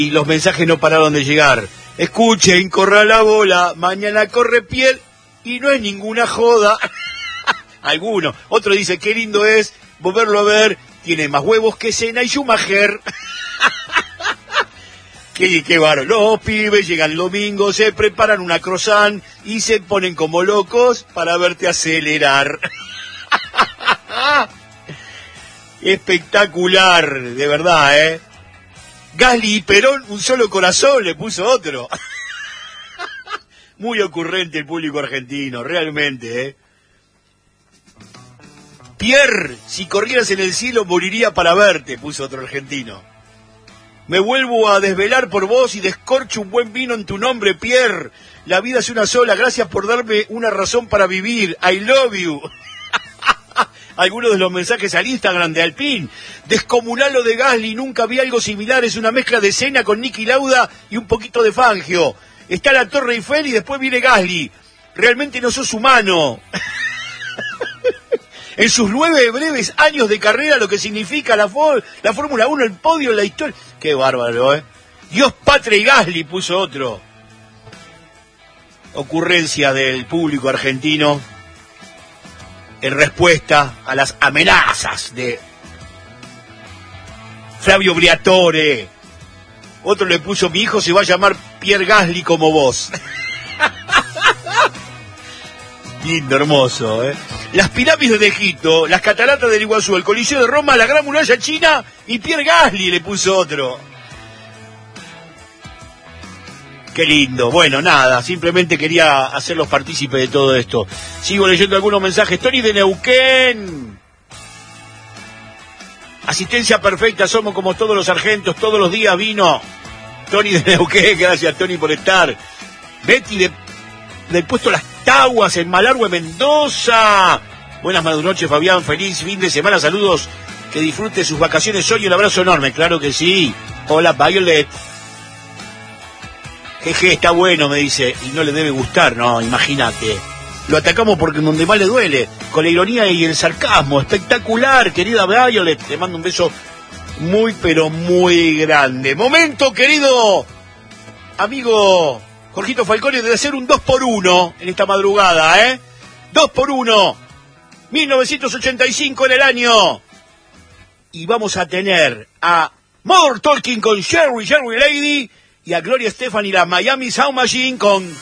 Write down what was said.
Y los mensajes no pararon de llegar. Escuchen, corra la bola, mañana corre Piel y no es ninguna joda. Alguno. Otro dice, qué lindo es volverlo a ver, tiene más huevos que Senna y Schumacher. Qué bárbaro. Los pibes llegan el domingo, se preparan una croissant y se ponen como locos para verte acelerar. Espectacular, de verdad, ¿eh? Gasly y Perón, un solo corazón, le puso otro. Muy ocurrente el público argentino, realmente, ¿eh? Pierre, si corrieras en el cielo moriría para verte, puso otro argentino. Me vuelvo a desvelar por vos y descorcho un buen vino en tu nombre, Pierre. La vida es una sola, gracias por darme una razón para vivir. I love you. Algunos de los mensajes al Instagram de Alpine. Descomunal lo de Gasly, nunca vi algo similar, es una mezcla de Senna con Niki Lauda y un poquito de Fangio. Está la Torre Eiffel y después viene Gasly. Realmente no sos humano. En sus 9 breves años de carrera, lo que significa la Fórmula 1, el podio, la historia. Qué bárbaro, ¿eh? Dios, patria y Gasly, puso otro. Ocurrencia del público argentino en respuesta a las amenazas de Flavio Briatore. Otro le puso, mi hijo se va a llamar Pierre Gasly como vos. Lindo, hermoso, ¿eh? Las pirámides de Egipto, las cataratas del Iguazú, el Coliseo de Roma, la Gran Muralla China y Pierre Gasly le puso otro. Qué lindo. Bueno, nada, simplemente quería hacerlos partícipes de todo esto. Sigo leyendo algunos mensajes. Tony de Neuquén. Asistencia perfecta, somos como todos los sargentos, todos los días vino. Tony de Neuquén, gracias Tony por estar. Betty del puesto Las Taguas en Malargüe, Mendoza. Buenas noches, Fabián, feliz fin de semana, saludos, que disfrute sus vacaciones hoy, un abrazo enorme, claro que sí. Hola, Violet. Jeje, está bueno, me dice, y no le debe gustar, no, imagínate. Lo atacamos porque donde más le duele, con la ironía y el sarcasmo, espectacular, querida Violet, te mando un beso muy, pero muy grande. Momento, querido amigo Jorgito Falcone, de hacer un 2x1 en esta madrugada, ¿eh? 2x1, 1985 en el año. Y vamos a tener a More Talking con Sherry Lady y a Gloria Estefan y la Miami Sound Machine con